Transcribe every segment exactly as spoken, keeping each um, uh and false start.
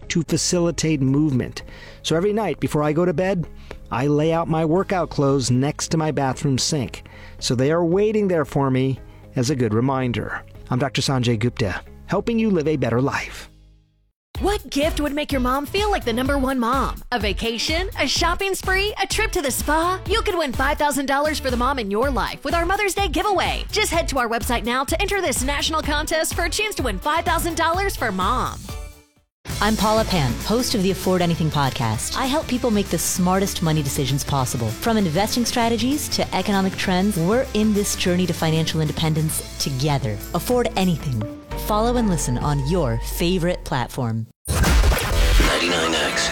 to facilitate movement. So every night before I go to bed, I lay out my workout clothes next to my bathroom sink. So they are waiting there for me as a good reminder. I'm Doctor Sanjay Gupta, helping you live a better life. What gift would make your mom feel like the number one mom? A vacation? A shopping spree? A trip to the spa? You could win five thousand dollars for the mom in your life with our Mother's Day giveaway. Just head to our website now to enter this national contest for a chance to win five thousand dollars for mom. I'm Paula Pan, host of the Afford Anything podcast. I help people make the smartest money decisions possible. From investing strategies to economic trends, we're in this journey to financial independence together. Afford Anything. Follow and listen on your favorite platform. ninety-nine X.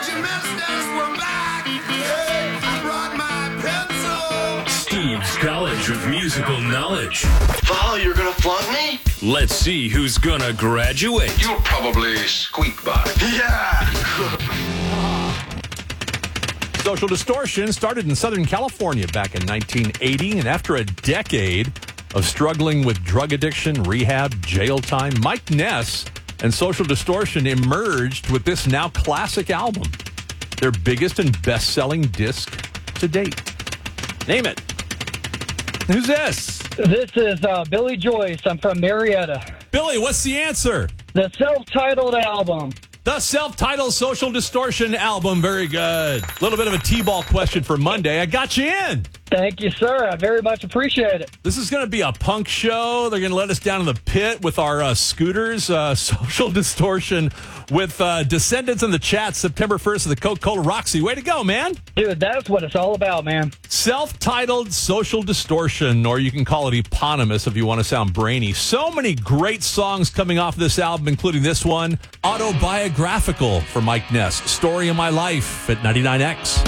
Steve's College of Musical Knowledge. Val, you're gonna flunk me? Let's see who's gonna graduate. You'll probably squeak by. Yeah! Social Distortion started in Southern California back in nineteen eighty, and after a decade of struggling with drug addiction, rehab, jail time, Mike Ness and Social Distortion emerged with this now classic album, their biggest and best-selling disc to date. Name it. Who's this? This is uh, Billy Joyce. I'm from Marietta. Billy, what's the answer? The self-titled album. The self-titled Social Distortion album. Very good. A little bit of a T-ball question for Monday. I got you in. Thank you, sir. I very much appreciate it. This is going to be a punk show. They're going to let us down in the pit with our uh, scooters. Uh, Social Distortion with uh, Descendants in the chat September first at the Coca-Cola Roxy. Way to go, man. Dude, that's what it's all about, man. Self-titled Social Distortion, or you can call it eponymous if you want to sound brainy. So many great songs coming off this album, including this one, Autobiographical for Mike Ness, Story of My Life at ninety-nine X.